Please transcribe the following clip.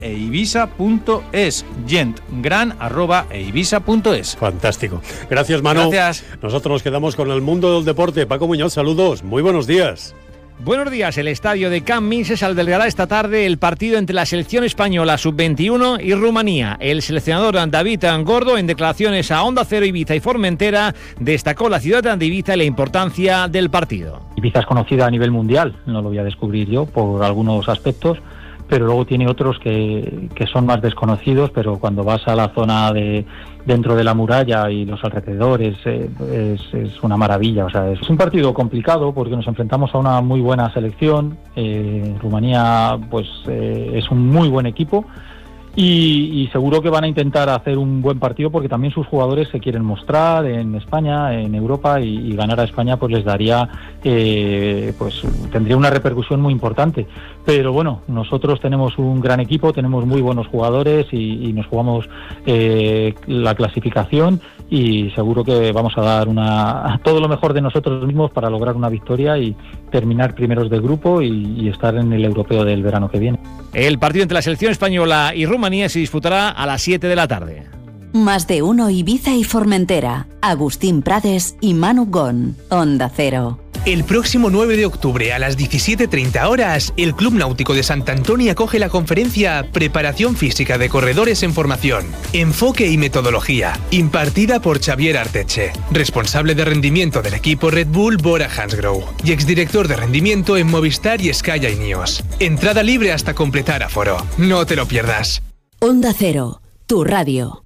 @eivisa.es, gentgran@eivisa.es. Fantástico. Gracias, Manu. Gracias. Nosotros nos quedamos con el mundo del deporte. Paco Muñoz, saludos. Muy buenos días. Buenos días. El estadio de Camp Minses albergará esta tarde el partido entre la selección española sub-21 y Rumanía. El seleccionador David Gordo, en declaraciones a Onda Cero, Ibiza y Formentera, destacó la ciudad de Ibiza y la importancia del partido. Ibiza es conocida a nivel mundial, no lo voy a descubrir yo por algunos aspectos, pero luego tiene otros que son más desconocidos, pero cuando vas a la zona de dentro de la muralla y los alrededores es una maravilla. O sea, es un partido complicado porque nos enfrentamos a una muy buena selección. Rumanía pues es un muy buen equipo y seguro que van a intentar hacer un buen partido porque también sus jugadores se quieren mostrar en España, en Europa, y ganar a España pues les daría pues tendría una repercusión muy importante. Pero bueno, nosotros tenemos un gran equipo, tenemos muy buenos jugadores y nos jugamos la clasificación, y seguro que vamos a dar todo lo mejor de nosotros mismos para lograr una victoria y terminar primeros de grupo y estar en el europeo del verano que viene. El partido entre la selección española y Rumanía se disputará a las 7 de la tarde. Más de uno Ibiza y Formentera. Agustín Prades y Manu Gon. Onda Cero. El próximo 9 de octubre a las 17:30 horas, el Club Náutico de Sant Antoni acoge la conferencia Preparación Física de Corredores en Formación, Enfoque y Metodología, impartida por Xavier Arteche, responsable de rendimiento del equipo Red Bull Bora Hansgrohe y exdirector de rendimiento en Movistar y Sky Ineos. Entrada libre hasta completar aforo. No te lo pierdas. Onda Cero, tu radio.